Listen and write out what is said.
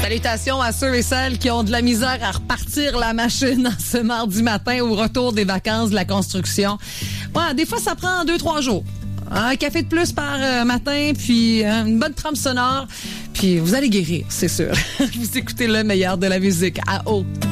Salutations à ceux et celles qui ont de la misère à repartir la machine ce mardi matin au retour des vacances de la construction. Ouais, des fois, ça prend 2-3 jours. Un café de plus par matin, puis une bonne trempe sonore, puis vous allez guérir, c'est sûr. Vous écoutez le meilleur de la musique à haute.